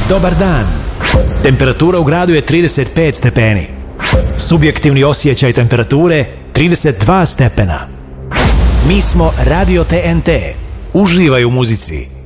Dobar dan. Temperatura u gradu je 35 stepeni. Subjektivni osjećaj temperature 32 stepena. Mi smo Radio TNT. Uživaj u muzici.